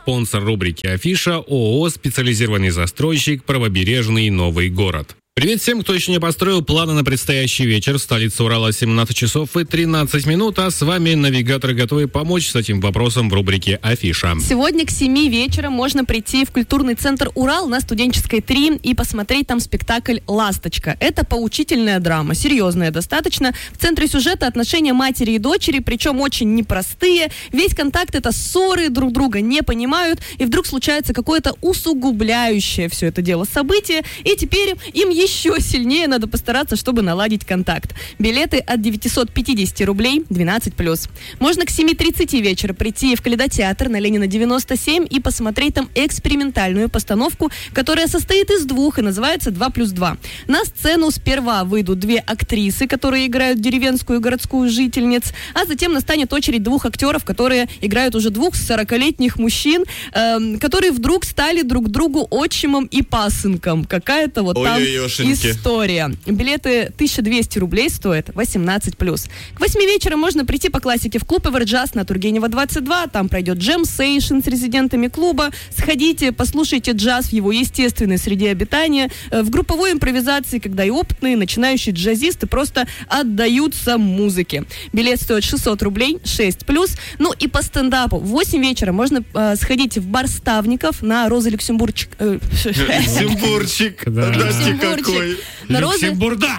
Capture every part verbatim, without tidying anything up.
спонсор рубрики «Афиша» ООО «Специализированный застройщик Правобережный Новый город». Привет всем, кто еще не построил планы на предстоящий вечер. Столица Урала, семнадцать часов и тринадцать минут, а с вами навигаторы готовы помочь с этим вопросом в рубрике «Афиша». Сегодня к семи вечера можно прийти в культурный центр «Урал» на Студенческой три и посмотреть там спектакль «Ласточка». Это поучительная драма, серьезная достаточно. В центре сюжета отношения матери и дочери, причем очень непростые. Весь контакт — это ссоры, друг друга не понимают, и вдруг случается какое-то усугубляющее все это дело событие, и теперь им еще еще сильнее надо постараться, чтобы наладить контакт. Билеты от девятьсот пятьдесят рублей, двенадцать плюс. Можно к семи тридцати вечера прийти в Калейдотеатр на Ленина девяносто семь и посмотреть там экспериментальную постановку, которая состоит из двух и называется два плюс два. На сцену сперва выйдут две актрисы, которые играют деревенскую и городскую жительниц, а затем настанет очередь двух актеров, которые играют уже двух сорокалетних мужчин, эм, которые вдруг стали друг другу отчимом и пасынком. Какая-то вот там история. Билеты тысяча двести рублей стоят, восемнадцать плюс. К восьми вечера можно прийти по классике в клуб Эверджаз на Тургенева двадцать два. Там пройдет джем-сейшн с резидентами клуба. Сходите, послушайте джаз в его естественной среде обитания. В групповой импровизации, когда и опытные, и начинающие джазисты просто отдаются музыке. Билет стоит шестьсот рублей, шесть плюс. Ну и по стендапу. В восемь вечера можно э, сходить в бар Ставников на Роза Люксембургчик. Э, Люксембургчик. Люксембургчик. На Розы... Люксембурда!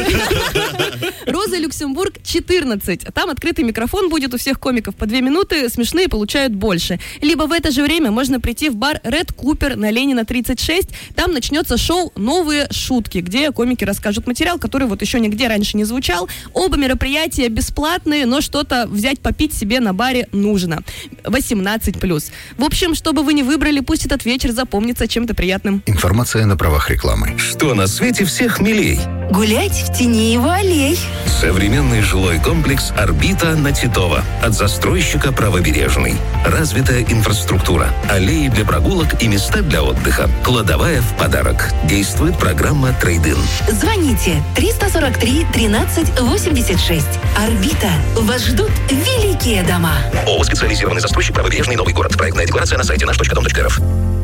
Роза Люксембург четырнадцать. Там открытый микрофон будет у всех комиков по две минуты, смешные получают больше. Либо в это же время можно прийти в бар Red Cooper на Ленина тридцать шесть. Там начнется шоу «Новые шутки», где комики расскажут материал, который вот еще нигде раньше не звучал. Оба мероприятия бесплатные, но что-то взять попить себе на баре нужно. восемнадцать плюс. В общем, что бы вы ни выбрали, пусть этот вечер запомнится чем-то приятным. Информация на правах рекламы. Что на свете всех милей? Гулять в тени его аллей. Современный жилой комплекс «Орбита» на Титова. От застройщика «Правобережный». Развитая инфраструктура. Аллеи для прогулок и места для отдыха. Кладовая в подарок. Действует программа «Трейд-ин». Звоните триста сорок три тринадцать восемьдесят шесть. «Орбита». Вас ждут великие дома. ООО «Специализированный застройщик Правобережный Новый город». Проектная декларация на сайте наш точка дом точка эр эф.